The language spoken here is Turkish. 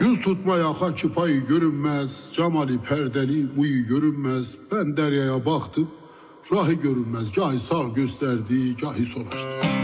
Yüz tutmaya haki payı görünmez, camali perdeli muyu görünmez. Ben deryaya baktım, rahi görünmez. Gahi sağ gösterdi, gahi sol açtı.